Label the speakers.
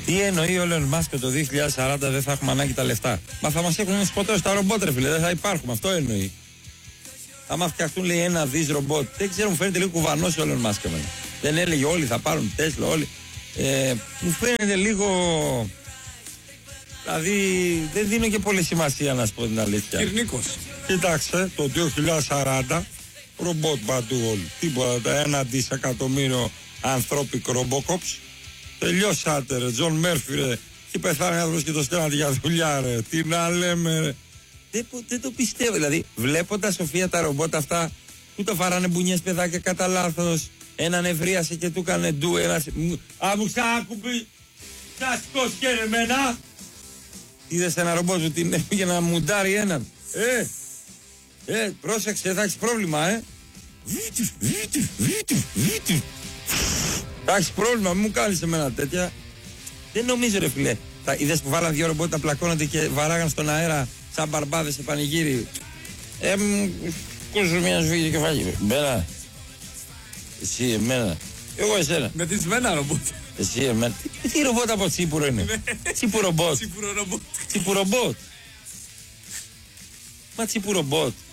Speaker 1: Τι εννοεί ο Elon Musk το 2040 δεν θα έχουμε ανάγκη τα λεφτά? Μα θα μας έχουν σκοτώσει τα ρομπότ, ρε φίλε, δεν θα υπάρχουμε. Αυτό εννοεί. Άμα φτιαχτούν, λέει, 1 δις ρομπότ. Δεν ξέρω, μου φαίνεται λίγο κουβανός ο Elon Musk εμένα. Δεν έλεγε όλοι θα πάρουν Τέσλα, όλοι. Μου φαίνεται λίγο. Δηλαδή δεν δίνω και πολύ σημασία, να σου πω την αλήθεια.
Speaker 2: Κυρνίκος.
Speaker 1: Κοιτάξτε, το 2040 ρομπότ παντού όλοι. Τίποτα, 1 δισεκατομμύριο ανθρώπικο ρομπόκοψ. Τελειώσατε, ρε. Τζον Μέρφυ, ρε. Και πεθάνει άνθρωπος και το στέλνατε για δουλειά, ρε. Τι να λέμε, ρε. Δεν το πιστεύω. Δηλαδή, βλέποντας, Σοφία, τα ρομπότ αυτά που το φάρανε μπουνιές παιδάκια κατά λάθος. Έναν ευρίασε και του έκανε ντου. Μου ξάκουμπι. Θα σηκώσει και εμένα. Είδες ένα ρομπότ που την έφυγε να μουντάρει έναν. Πρόσεξε, θα έχεις πρόβλημα, Θα έχεις πρόβλημα, μην μου κάνεις εμένα τέτοια. Δεν νομίζω, ρε φίλε. Είδες που βάλαν 2 ρομπότ, τα πλακώνονται και βαράγαν στον αέρα σαν μπαρμπάδες σε πανηγύρι. Κούσου μια σφίγγι και φάγει. Μπέρα. Εσύ, εμένα. Εγώ εσένα.
Speaker 2: Με τη σμένα ρομπότ.
Speaker 1: Εσύ, εμένα. Τι ρομπότ από τσίπουρο είναι? Τσίπουρο ρομπότ.
Speaker 2: Τσίπουρο ρομπότ.
Speaker 1: Τσίπουρο ρομπότ. Μα τσίπουρο ρομπότ.